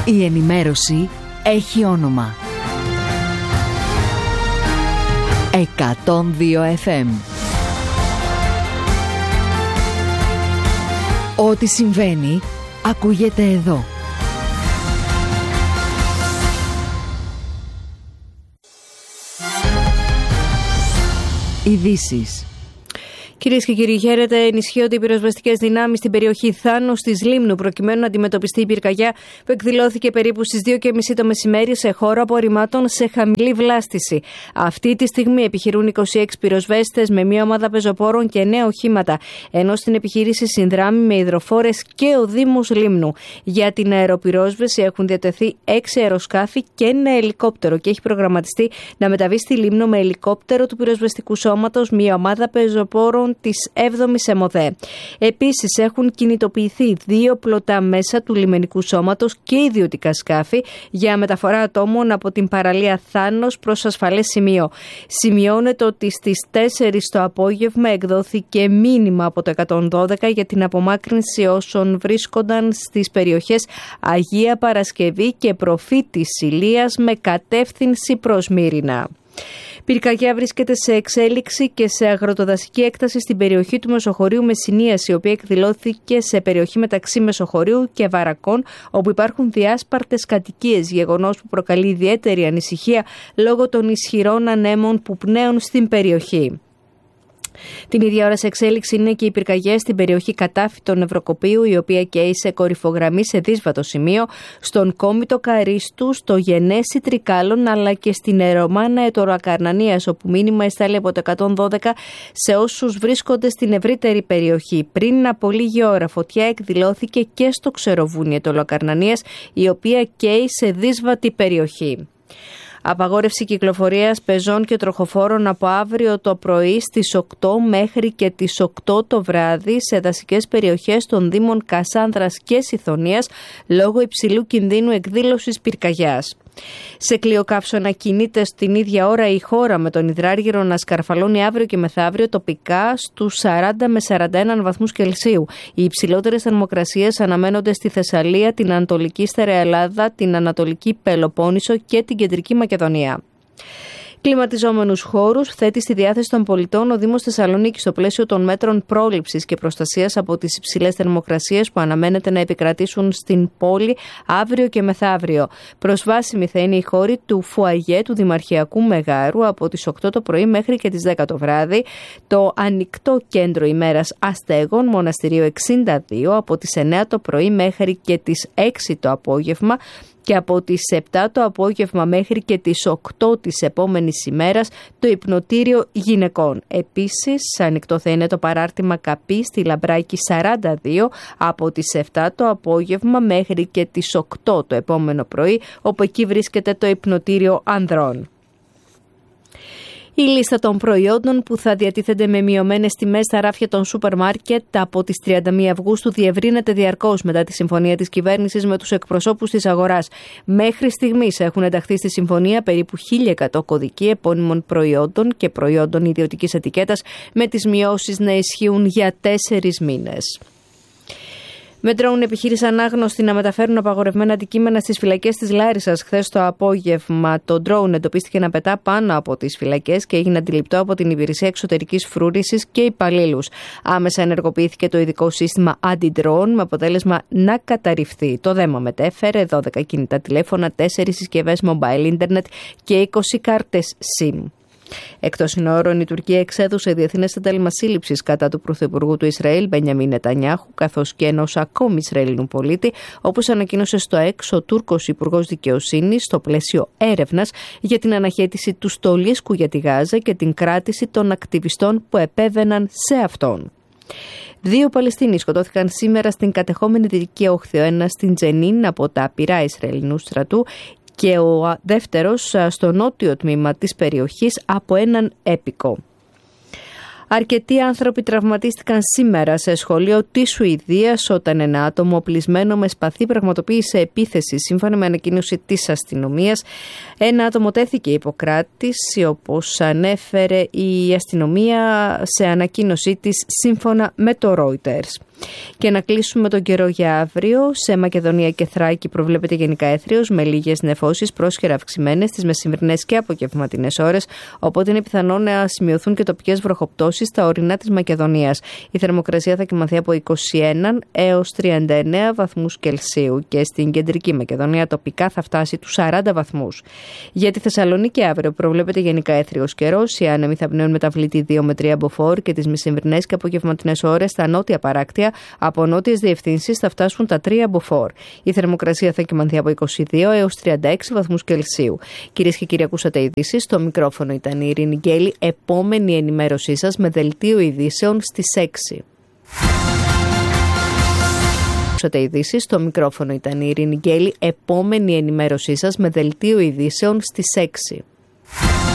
Η ενημέρωση έχει όνομα. 102 FM. Ό,τι συμβαίνει, ακούγεται εδώ. Ειδήσεις. Κυρίες και κύριοι, χαίρετε. Ενισχύονται οι πυροσβεστικές δυνάμεις στην περιοχή Θάνος της Λίμνου προκειμένου να αντιμετωπιστεί η πυρκαγιά που εκδηλώθηκε περίπου στις 2:30 το μεσημέρι σε χώρο απορριμμάτων σε χαμηλή βλάστηση. Αυτή τη στιγμή επιχειρούν 26 πυροσβέστες με μια ομάδα πεζοπόρων και 9 οχήματα, ενώ στην επιχείρηση συνδράμει με υδροφόρες και ο Δήμος Λίμνου. Για την αεροπυρόσβεση έχουν διατεθεί 6 αεροσκάφη και ένα ελικόπτερο και έχει προγραμματιστεί να μεταβεί στη Λίμνο με ελικόπτερο του πυροσβεστικού σώματος μια ομάδα πεζοπόρων της 7ης ΕΜΟΔΕ. Επίσης έχουν κινητοποιηθεί 2 πλωτά μέσα του λιμενικού σώματος και ιδιωτικά σκάφη για μεταφορά ατόμων από την παραλία Θάνος προς ασφαλές σημείο. Σημειώνεται ότι στις 4 το απόγευμα εκδόθηκε μήνυμα από το 112 για την απομάκρυνση όσων βρίσκονταν στις περιοχές Αγία Παρασκευή και Προφήτης Ηλίας με κατεύθυνση προς Μύρινα. Πυρκαγιά βρίσκεται σε εξέλιξη και σε αγροτοδασική έκταση στην περιοχή του Μεσοχωρίου Μεσσηνίας, η οποία εκδηλώθηκε σε περιοχή μεταξύ Μεσοχωρίου και Βαρακών, όπου υπάρχουν διάσπαρτες κατοικίες, γεγονός που προκαλεί ιδιαίτερη ανησυχία λόγω των ισχυρών ανέμων που πνέουν στην περιοχή. Την ίδια ώρα σε εξέλιξη είναι και οι πυρκαγιές στην περιοχή Κατάφυτον Ευρωκοπίου, η οποία καίει σε κορυφογραμμή σε δύσβατο σημείο, στον Κόμητο Καρίστου, στο Γενέσι Τρικάλων, αλλά και στην Ερωμάνα Ετωρακαρνανίας, όπου μήνυμα εστάλει από το 112 σε όσους βρίσκονται στην ευρύτερη περιοχή. Πριν από λίγη ώρα φωτιά εκδηλώθηκε και στο Ξεροβούνι Ετωρακαρνανίας, η οποία καίει σε δύσβατη περιοχή. Απαγόρευση κυκλοφορίας πεζών και τροχοφόρων από αύριο το πρωί στις 8 μέχρι και τις 8 το βράδυ σε δασικές περιοχές των Δήμων Κασάνδρας και Σιθωνίας λόγω υψηλού κινδύνου εκδήλωσης πυρκαγιάς. Σε κλειοκαύσωνα κινείται στην ίδια ώρα η χώρα, με τον υδράργυρο να σκαρφαλώνει αύριο και μεθαύριο τοπικά στους 40 με 41 βαθμούς Κελσίου. Οι υψηλότερες θερμοκρασίες αναμένονται στη Θεσσαλία, την Ανατολική Στερεά Ελλάδα, την Ανατολική Πελοπόννησο και την Κεντρική Μακεδονία. Κλιματιζόμενους χώρους θέτει στη διάθεση των πολιτών ο Δήμος Θεσσαλονίκης στο πλαίσιο των μέτρων πρόληψης και προστασίας από τις υψηλές θερμοκρασίες που αναμένεται να επικρατήσουν στην πόλη αύριο και μεθαύριο. Προσβάσιμοι θα είναι οι χώροι του Φουαγέ του Δημαρχιακού Μεγάρου από τις 8 το πρωί μέχρι και τις 10 το βράδυ, το ανοιχτό κέντρο ημέρας Αστέγων Μοναστηρίου 62 από τις 9 το πρωί μέχρι και τις 6 το απόγευμα, και από τις 7 το απόγευμα μέχρι και τις 8 της επόμενης ημέρας το υπνοτήριο γυναικών. Επίσης, ανοιχτό θα είναι το παράρτημα Καπή στη Λαμπράκη 42 από τις 7 το απόγευμα μέχρι και τις 8 το επόμενο πρωί, όπου εκεί βρίσκεται το υπνοτήριο ανδρών. Η λίστα των προϊόντων που θα διατίθενται με μειωμένες τιμές στα ράφια των σούπερ μάρκετ από τις 31 Αυγούστου διευρύνεται διαρκώς μετά τη συμφωνία της κυβέρνησης με τους εκπροσώπους της αγοράς. Μέχρι στιγμής έχουν ενταχθεί στη συμφωνία περίπου 1.100 κωδικοί επώνυμων προϊόντων και προϊόντων ιδιωτικής ετικέτας, με τις μειώσεις να ισχύουν για 4 μήνες. Με ντρόουν επιχείρησαν άγνωστοι να μεταφέρουν απαγορευμένα αντικείμενα στις φυλακές της Λάρισσας χθες το απόγευμα. Το ντρόουν εντοπίστηκε να πετά πάνω από τις φυλακές και έγινε αντιληπτό από την Υπηρεσία Εξωτερικής Φρούρησης και υπαλλήλους. Άμεσα ενεργοποιήθηκε το ειδικό σύστημα αντι-drone με αποτέλεσμα να καταρριφθεί. Το δέμα μετέφερε 12 κινητά τηλέφωνα, 4 συσκευές mobile internet και 20 κάρτες SIM. Εκτός συνόρων, η Τουρκία εξέδωσε διεθνές ένταλμα σύλληψης κατά του Πρωθυπουργού του Ισραήλ, Μπενιαμίν Νετανιάχου, καθώς και ενός ακόμη Ισραηλινού πολίτη, όπως ανακοίνωσε στο ΕΚΣ ο Τούρκος Υπουργός Δικαιοσύνης, στο πλαίσιο έρευνας για την αναχέτηση του στολίσκου για τη Γάζα και την κράτηση των ακτιβιστών που επέβαιναν σε αυτόν. 2 Παλαιστίνοι σκοτώθηκαν σήμερα στην κατεχόμενη Δυτική Όχθη, ο ένας στην Τζενίν από τα πυρά Ισραηλινού στρατού και ο δεύτερος στο νότιο τμήμα της περιοχής από έναν έπικο. Αρκετοί άνθρωποι τραυματίστηκαν σήμερα σε σχολείο της Σουηδίας όταν ένα άτομο οπλισμένο με σπαθί πραγματοποίησε επίθεση. Σύμφωνα με ανακοίνωση της αστυνομίας, ένα άτομο τέθηκε υποκράτηση, όπως ανέφερε η αστυνομία σε ανακοίνωσή της σύμφωνα με το Reuters. Και να κλείσουμε τον καιρό για αύριο. Σε Μακεδονία και Θράκη προβλέπεται γενικά έθριος με λίγες νεφώσεις, πρόσχερα αυξημένες στις μεσημερινές και απογευματινές ώρες, οπότε είναι πιθανό να σημειωθούν και τοπικές βροχοπτώσεις στα ορεινά της Μακεδονίας. Η θερμοκρασία θα κυμανθεί από 21 έως 39 βαθμούς Κελσίου και στην κεντρική Μακεδονία τοπικά θα φτάσει τους 40 βαθμούς. Για τη Θεσσαλονίκη αύριο προβλέπεται γενικά έθριος καιρός. Οι άνεμοι θα πνέουν μεταβλητή 2 με 3 μποφόρ και τις μεσημερινές και απογευματινές ώρες στα νότια παράκτια από νότιες διευθύνσεις θα φτάσουν τα 3 μποφόρ. Η θερμοκρασία θα κυμανθεί από 22 έως 36 βαθμούς Κελσίου. Κυρίες και κύριοι, ακούσατε ειδήσεις. Στο μικρόφωνο ήταν η Ειρήνη Γκέλη. Επόμενη ενημέρωσή σας με δελτίο ειδήσεων στις 6. Ακούσατε ειδήσεις. Στο μικρόφωνο ήταν η Ειρήνη Γκέλη. Επόμενη ενημέρωσή σας με δελτίο ειδήσεων στις 6.